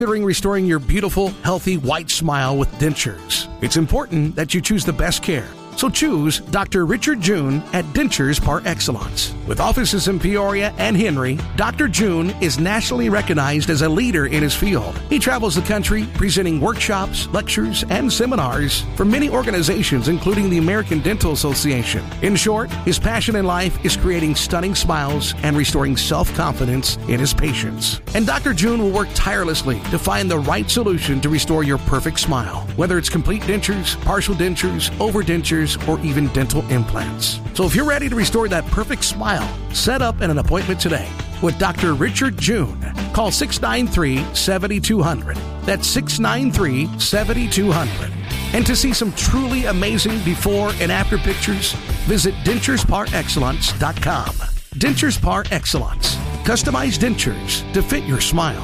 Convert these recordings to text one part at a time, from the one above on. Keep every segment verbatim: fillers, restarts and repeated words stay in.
Considering restoring your beautiful, healthy, white smile with dentures. It's important that you choose the best care. So choose Doctor Richard June at Dentures Par Excellence. With offices in Peoria and Henry, Doctor June is nationally recognized as a leader in his field. He travels the country presenting workshops, lectures, and seminars for many organizations, including the American Dental Association. In short, his passion in life is creating stunning smiles and restoring self-confidence in his patients. And Doctor June will work tirelessly to find the right solution to restore your perfect smile, whether it's complete dentures, partial dentures, overdentures, or even dental implants. So if you're ready to restore that perfect smile, set up an appointment today with Doctor Richard June. Call six nine three, seven two zero zero. That's six nine three, seven two zero zero. And to see some truly amazing before and after pictures, visit dentures par excellence dot com. Dentures Par Excellence. Customized dentures to fit your smile.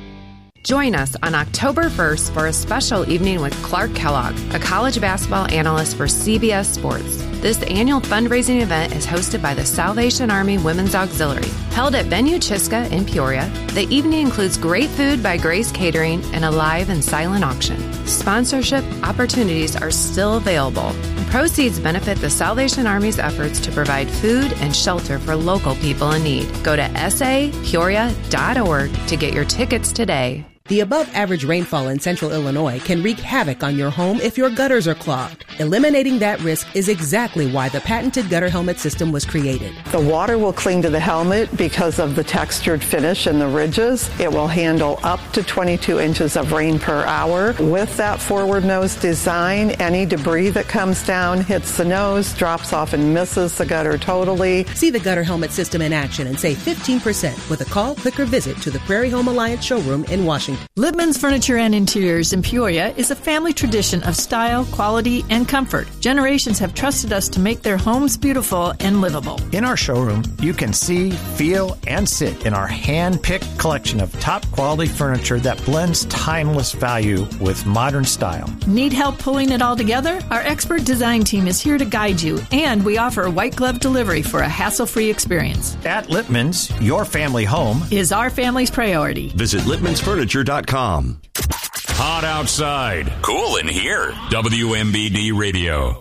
Join us on October first for a special evening with Clark Kellogg, a college basketball analyst for C B S Sports. This annual fundraising event is hosted by the Salvation Army Women's Auxiliary. Held at Venue Chisca in Peoria, the evening includes great food by Grace Catering and a live and silent auction. Sponsorship opportunities are still available. Proceeds benefit the Salvation Army's efforts to provide food and shelter for local people in need. Go to s a peoria dot org to get your tickets today. The above-average rainfall in central Illinois can wreak havoc on your home if your gutters are clogged. Eliminating that risk is exactly why the patented gutter helmet system was created. The water will cling to the helmet because of the textured finish and the ridges. It will handle up to twenty-two inches of rain per hour. With that forward nose design, any debris that comes down hits the nose, drops off and misses the gutter totally. See the gutter helmet system in action and save fifteen percent with a call, click, or visit to the Prairie Home Alliance showroom in Washington. Lippman's Furniture and Interiors in Peoria is a family tradition of style, quality, and comfort. Generations have trusted us to make their homes beautiful and livable. In our showroom, you can see, feel, and sit in our hand-picked collection of top-quality furniture that blends timeless value with modern style. Need help pulling it all together? Our expert design team is here to guide you, and we offer white glove delivery for a hassle-free experience. At Lippman's, your family home is our family's priority. Visit Lippmans Furniture dot com. Hot outside, cool in here. W M B D Radio.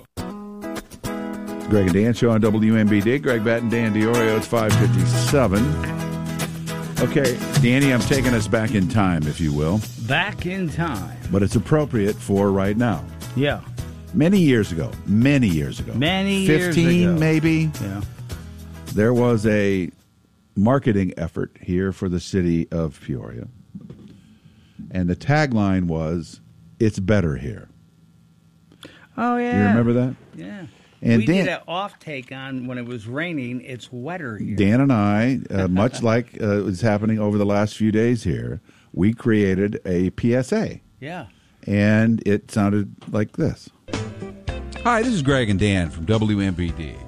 Greg and Dan show on W M B D. Greg Batten, Dan DiOrio. It's five fifty-seven. Okay, Danny, I'm taking us back in time, if you will. Back in time. But it's appropriate for right now. Yeah. Many years ago. Many years ago. Many years ago. fifteen, maybe. Yeah. There was a marketing effort here for the city of Peoria. And the tagline was, "It's better here." Oh, yeah. You remember that? Yeah. And we Dan, did an off take on when it was raining, it's wetter here. Dan and I, uh, much like uh, was happening over the last few days here, we created a P S A. Yeah. And it sounded like this. Hi, this is Greg and Dan from W M B D.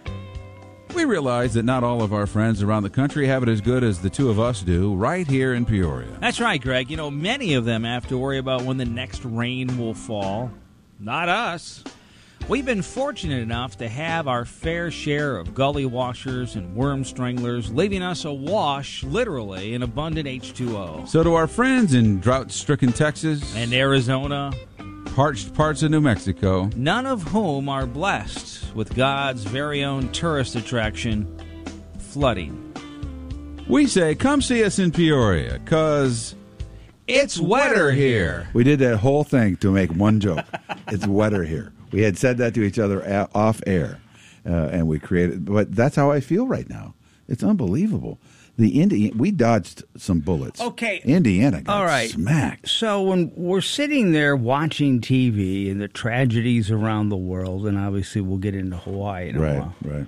We realize that not all of our friends around the country have it as good as the two of us do right here in Peoria. That's right, Greg. You know, many of them have to worry about when the next rain will fall. Not us. We've been fortunate enough to have our fair share of gully washers and worm stranglers, leaving us awash, literally, in abundant H two O. So to our friends in drought-stricken Texas and Arizona, parched parts of New Mexico, none of whom are blessed with God's very own tourist attraction, flooding. We say, come see us in Peoria, because it's wetter here. We did that whole thing to make one joke. It's wetter here. We had said that to each other a- off air, uh, and we created. But that's how I feel right now. It's unbelievable. The Indi- we dodged some bullets. Okay, Indiana got all right. smacked. So when we're sitting there watching T V and the tragedies around the world, and obviously we'll get into Hawaii in a right, while. Right.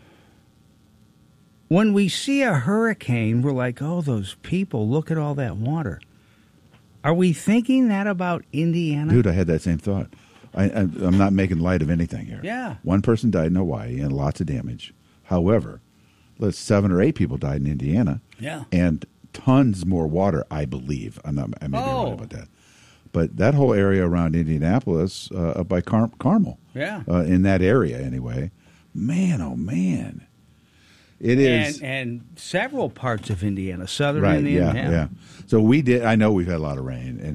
When we see a hurricane, we're like, "Oh, those people! Look at all that water." Are we thinking that about Indiana? Dude, I had that same thought. I, I, I'm not making light of anything here. Yeah. One person died in Hawaii and lots of damage. However, let's seven or eight people died in Indiana. Yeah. And tons more water, I believe. I'm not. I may be Oh. right about that. But that whole area around Indianapolis, uh, up by Car- Carmel, Yeah. uh, in that area anyway, man, oh man, It is. And, and several parts of Indiana, southern Right, Indiana. yeah, yeah. So we did, I know we've had a lot of rain, and